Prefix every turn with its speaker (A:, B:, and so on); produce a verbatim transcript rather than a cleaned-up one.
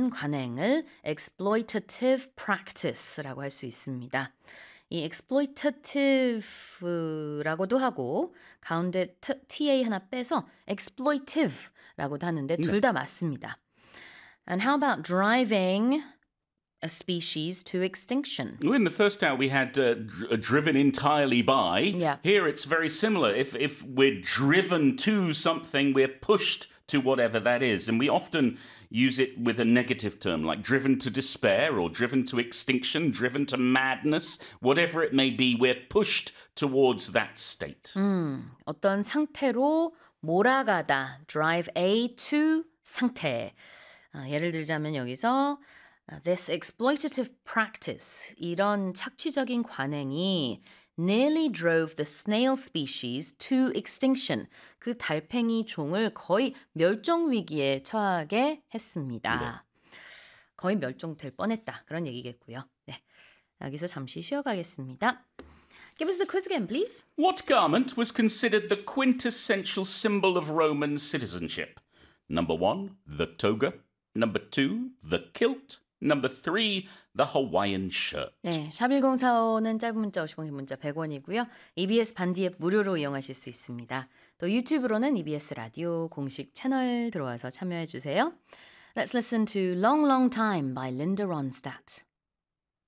A: 관행을 exploitative practice라고 할 수 있습니다. 이 exploitative라고도 하고 가운데 ta 하나 빼서 exploitive라고도 하는데 둘 다 맞습니다. And how about driving a species to extinction?
B: In the first hour, we had uh, dr- driven entirely by.
A: Yeah.
B: Here, it's very similar. If if we're driven to something, we're pushed to whatever that is, and we often use it with a negative term, like driven to despair or driven to extinction, driven to madness, whatever it may be. We're pushed towards that state.
A: 음, 어떤 상태로 몰아가다, drive A to 상태. 아, 예를 들자면 여기서 This exploitative practice, 이런 착취적인 관행이 nearly drove the snail species to extinction. 그 달팽이 종을 거의 멸종 위기에 처하게 했습니다.
B: 네.
A: 거의 멸종될 뻔했다. 그런 얘기겠고요. 네, 여기서 잠시 쉬어가겠습니다. Give us the quiz again, please.
B: What garment was considered the quintessential symbol of Roman citizenship? Number one, the toga. Number two, the kilt. Number three, the Hawaiian shirt.
A: 네, 샵일공사오는 짧은 문자 오십 원, 긴 문자 백 원이고요. 이비에스 반디 앱 무료로 이용하실 수 있습니다. 또 유튜브로는 이비에스 라디오 공식 채널 들어와서 참여해 주세요. Let's listen to Long Long Time by Linda Ronstadt.